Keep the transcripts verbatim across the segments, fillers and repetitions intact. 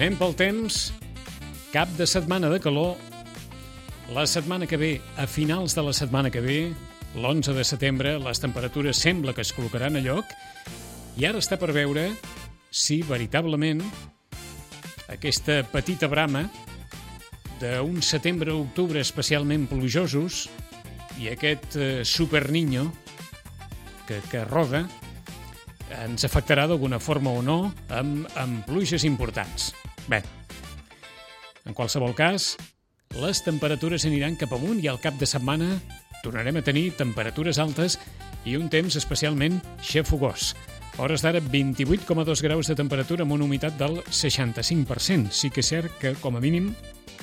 Anem pel temps. Cap de setmana de calor. La setmana que ve, a finals de la setmana que ve, l'onze de setembre, les temperatures sembla que es col·locaran a lloc i ara està per veure si veritablement aquesta petita brama d'un setembre a octubre especialment plujosos i aquest eh, super niño que, que roda ens afectarà d'alguna forma o no amb, amb pluges importants. Bé, en qualsevol cas, les temperatures aniran cap amunt i al cap de setmana tornarem a tenir temperatures altes i un temps especialment xafogós. A hores d'ara, vint-i-vuit coma dos graus de temperatura amb una humitat del seixanta-cinc per cent. Sí que és cert que, com a mínim,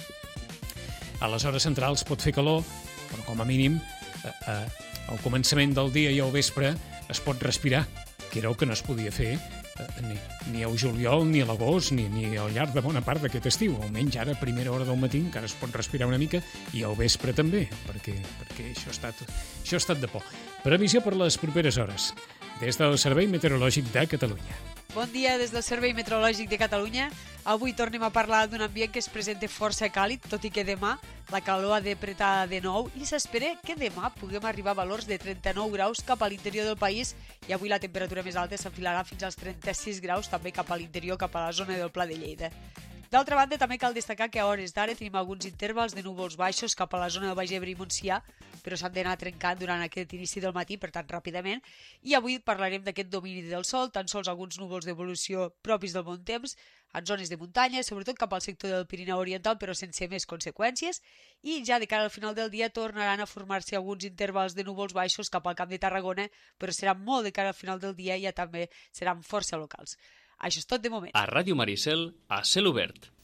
a les hores centrals pot fer calor, però com a mínim, eh, eh, al començament del dia i al vespre es pot respirar, que era el que no es podia fer eh, ni, ni al juliol, ni a l'agost, ni, ni al llarg de bona part d'aquest estiu. Almenys ara, a primera hora del matí, encara es pot respirar una mica, i al vespre també, perquè, perquè això, ha estat, això ha estat de por. Previsió per les properes hores, des del Servei Meteorològic de Catalunya. Bon dia des del Servei Meteorològic de Catalunya. Avui tornem a parlar d'un ambient que es presenta força càlid, tot i que demà la calor ha d'apretar de nou i s'espera que demà puguem arribar a valors de trenta-nou graus cap a l'interior del país i avui la temperatura més alta s'enfilarà fins als trenta-sis graus també cap a l'interior, cap a la zona del Pla de Lleida. D'altra banda, també cal destacar que a hores d'ara tenim alguns intervals de núvols baixos cap a la zona del Baix Ebre i Montsià, però s'han d'anar trencant durant aquest inici del matí, per tant, ràpidament. I avui parlarem d'aquest domini del sol, tan sols alguns núvols d'evolució propis del bon temps, en zones de muntanya, sobretot cap al sector del Pirineu Oriental, però sense més conseqüències. I ja de cara al final del dia tornaran a formar-se alguns intervals de núvols baixos cap al Camp de Tarragona, però seran molt de cara al final del dia i ja també seran força locals. Això és tot de moment. A Ràdio Maricel, a cel obert.